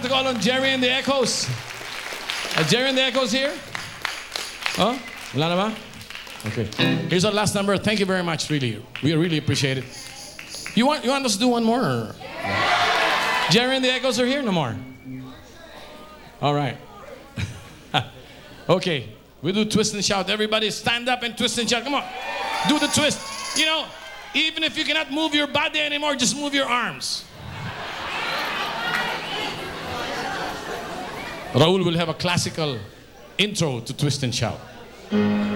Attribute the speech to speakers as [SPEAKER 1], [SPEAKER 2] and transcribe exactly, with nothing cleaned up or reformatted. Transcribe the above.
[SPEAKER 1] to call on Jerry and the Echoes. Uh, Jerry and the Echoes here? Huh? Wala na ba? Okay. Here's our last number. Thank you very much, really. We really appreciate it. You want you want us to do one more? Or? Jerry and the Echoes are here? No more? All right. Okay. We do twist and shout. Everybody stand up and twist and shout. Come on. Do the twist. You know, even if you cannot move your body anymore, just move your arms. Raul will have a classical intro to twist and shout.